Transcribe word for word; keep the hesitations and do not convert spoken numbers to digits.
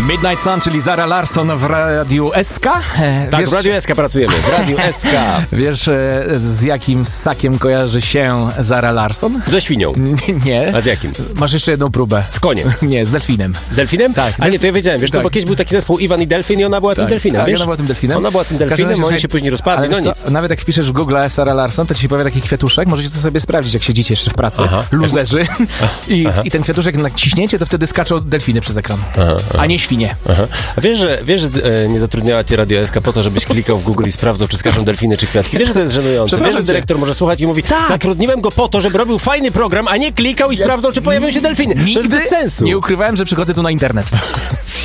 Midnight Sun, czyli Zara Larsson w Radiu S K. E, tak, wiesz, w Radiu S K pracujemy, w Radiu S K. Wiesz, e, z jakim ssakiem kojarzy się Zara Larsson? Ze świnią. Nie. A z jakim? Masz jeszcze jedną próbę. Z koniem. Nie, z delfinem. Z delfinem? Tak. A nie, to ja wiedziałem, wiesz tak. co, bo kiedyś był taki zespół Iwan i Delfin i ona była tak. tym delfinem, tak, wiesz? ona była tym delfinem. Ona była tym delfinem, razie, oni słuchaj, się później rozpadli, ale no wiesz nic. co, nawet jak wpiszesz w Google Sara Larsson, to ci się pojawia taki kwiatuszek, możecie to sobie sprawdzić, jak siedzicie jeszcze w pracy, Aha. luzerzy, I, i ten kwiatuszek naciśniecie, to wtedy skaczą delfiny przez ekran, aha, aha. a nie świnie. Aha. A wiesz, że, wiesz, że e, nie zatrudniała cię Radio S K po to, żebyś klikał w Google i sprawdzał, czy skaczą delfiny, czy kwiatki. Wiesz, że to jest żenujące. Wiesz, że dyrektor może słuchać i mówi, tak. zatrudniłem go po to, żeby robił fajny program, a nie klikał i ja... sprawdzał, czy pojawią się delfiny. Nigdy to jest bez sensu. Nie ukrywałem, że przychodzę tu na internet.